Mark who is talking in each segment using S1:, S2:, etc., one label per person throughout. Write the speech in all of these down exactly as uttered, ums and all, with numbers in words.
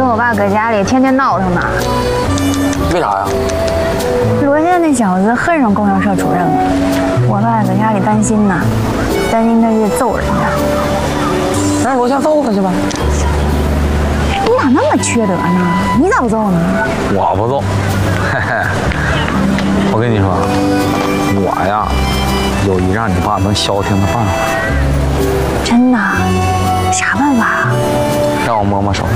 S1: 我爸搁家里天天闹腾呢。
S2: 为啥呀？
S1: 罗先那小子恨上供销社主任了，我爸搁家里担心呢，担心他去揍人家。
S2: 那罗先揍他去吧。
S1: 你咋那么缺德呢？你咋不揍呢？
S2: 我不揍，嘿嘿。我跟你说，我呀，有一让你爸能消停的办法。
S1: 真的？啥办法？
S2: 让我摸摸手。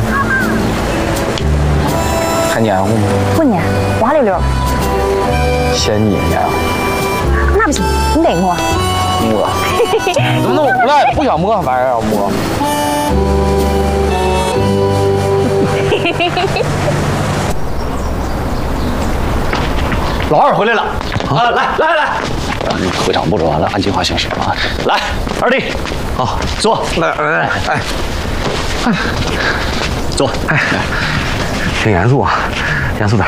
S2: 还黏糊吗？
S1: 不黏，滑溜溜。
S2: 嫌你黏啊？
S1: 那不行，你得摸。
S2: 摸。怎么那么无赖？不想摸，反而要摸。
S3: 老二回来了啊！来来来，会场布置完了，按计划行事啊！来，二弟，好，坐。
S2: 来来来，哎，
S3: 哎，坐。
S2: 哎，挺严肃啊，严肃点。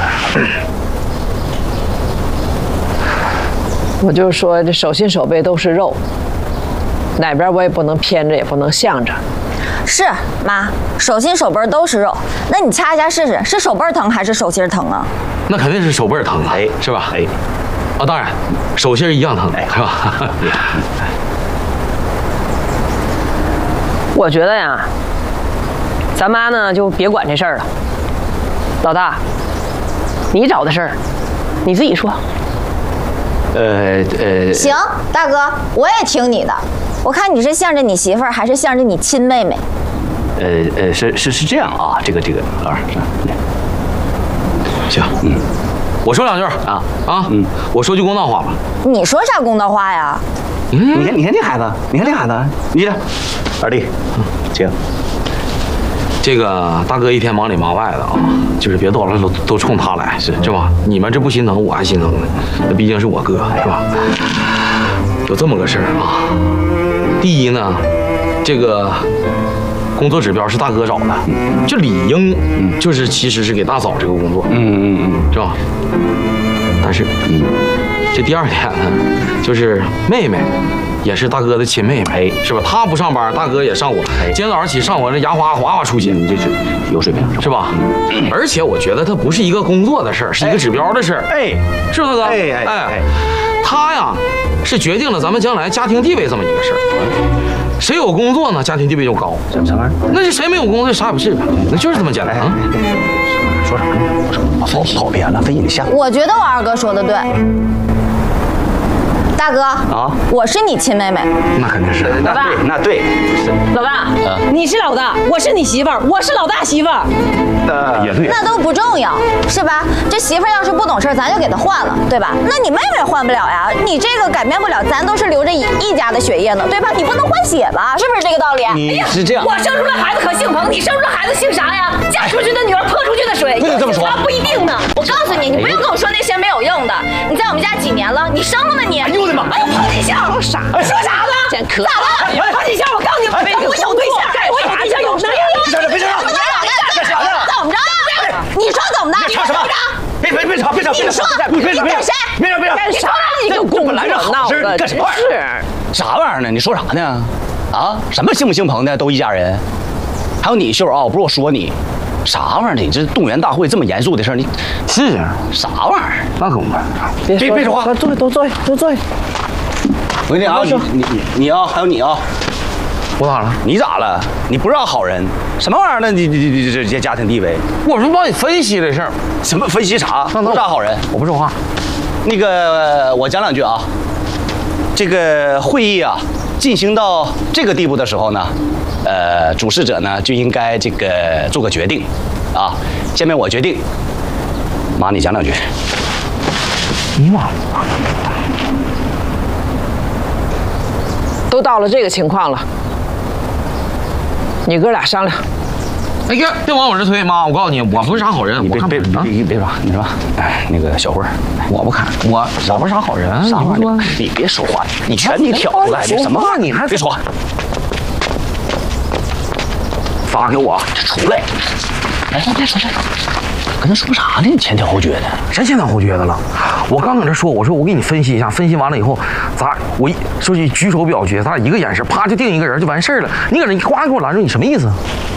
S4: 我就说这手心手背都是肉，哪边我也不能偏着，也不能向着。
S5: 是妈，手心手背都是肉，那你掐一下试试，是手背疼还是手心疼啊？
S6: 那肯定是手背疼啊，
S3: 哎，
S6: 是吧？
S3: 哎，
S6: 啊，当然，手心一样疼，是吧？
S4: 我觉得呀，咱妈呢就别管这事儿了。老大，你找的事儿，你自己说。
S3: 呃呃，
S5: 行，大哥，我也听你的。我看你是向着你媳妇儿，还是向着你亲妹妹？
S3: 呃呃，是是是这样啊，这个这个老二是。
S6: 行，嗯，我说两句
S3: 啊
S6: 啊，嗯，我说句公道话吧。
S5: 你说啥公道话呀？
S3: 嗯，你看你看这孩子，你看这孩子，你这二弟，请。
S6: 这个大哥一天忙里忙外的啊，就是别多了都都冲他来，是是吧？你们这不心疼，我还心疼呢。那毕竟是我哥，是吧？有这么个事儿啊。第一呢，这个工作指标是大哥找的，就理应就是其实是给大嫂这个工作，
S3: 嗯嗯嗯，
S6: 是吧？但是，嗯，这第二点呢，就是妹妹。也是大哥的亲妹妹，是吧？他不上班，大哥也上我。今天早上起上我这牙花哗哗出血，
S3: 你这是有水平，
S6: 是吧？而且我觉得它不是一个工作的事儿，是一个指标的事儿。
S3: 哎，
S6: 是不是大哥？
S3: 哎哎哎，
S6: 他呀是决定了咱们将来家庭地位这么一个事儿。谁有工作呢，家庭地位就高。
S3: 什么什么玩意儿？
S6: 那是谁没有工作，啥也不是，那就是这么简单啊。
S3: 说啥呢？我说跑跑偏了，分析你下。
S5: 我觉得我二哥说的对。大哥啊，我是你亲妹妹，
S6: 那肯定是。
S3: 那对，那对。
S4: 老大，你是老大，我是你媳妇儿，我是老大媳妇儿。
S3: 呃，也对。
S5: 那都不重要，是吧？这媳妇儿要是不懂事，咱就给她换了，对吧？那你妹妹换不了呀，你这个改变不了，咱都是流着一一家的血液呢，对吧？你不能换血吧？是不是这个道理？
S3: 你是这样，
S4: 我生出来孩子可姓彭，你生出来孩子姓啥呀？嫁出去的女儿泼出去的水，
S3: 不能这么说。
S4: 不一定呢。
S5: 我告诉你，你不用跟我说那些没有用的。你在我们家几年了？你生了吗你？
S3: 哎呦我的妈！
S5: 哎呦，彭锦孝，说啥？说啥呢？
S4: 真可
S5: 咋了？
S4: 彭锦孝，我告诉你，我有对象，我有对象，有男人。
S3: 别吵，别吵，别吵！
S5: 干啥呢？怎么着？你说怎么的？
S3: 你吵什么？别别别吵，别吵！
S5: 你说
S3: 你别吵，
S5: 你跟谁？
S3: 别吵，别吵！
S4: 干啥？你就公
S3: 本来是好事，你干什么玩意儿？啥玩意儿呢？你说啥呢？啊？什么姓不姓彭的都一家人？还有你秀啊！我不是我说你。啥玩意儿？你这动员大会这么严肃的事儿，你
S6: 是
S3: 啥玩意儿？
S6: 那可不嘛。
S4: 别
S3: 别别说话，
S4: 坐下，都坐下，都坐下。
S3: 我跟你啊，你你你你啊，还有你啊，
S6: 我咋了？
S3: 你咋了？你不是好人？什么玩意儿呢？你你你这这家庭地位？
S6: 我是帮你分析这事儿。
S3: 什么分析啥？不是好人，
S6: 我不说话。
S3: 那个我讲两句啊。这个会议啊，进行到这个地步的时候呢，呃，主事者呢就应该这个做个决定，啊，下面我决定，妈你讲两句。
S6: 你妈。
S4: 都到了这个情况了，你哥俩商量。
S6: 哎呀，别往我这推，妈！我告诉你，我不是啥好人。
S3: 你别别别别别说，你说，哎，那个小慧，
S6: 我不看，我我不是啥好人。
S3: 啥玩意儿？你别说话，你全你挑出来的，什么话你还别说话。发给我，出来！哎，别说别说，跟他说啥呢？你前挑后撅的，
S6: 谁前挑后撅的了？我刚搁这说，我说我给你分析一下，分析完了以后，咱我一说句举手表决，咱俩一个眼神，啪就定一个人就完事儿了。你搁这呱给我拦住，你什么意思？